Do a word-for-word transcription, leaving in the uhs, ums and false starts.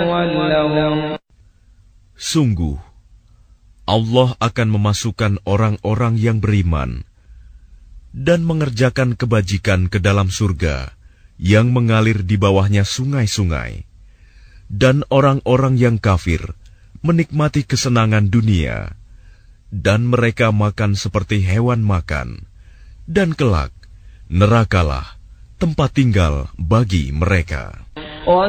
تولوا Sungguh, Allah akan memasukkan orang-orang yang beriman dan mengerjakan kebajikan ke dalam surga yang mengalir di bawahnya sungai-sungai, dan orang-orang yang kafir menikmati kesenangan dunia, dan mereka makan seperti hewan makan, dan kelak nerakalah tempat tinggal bagi mereka.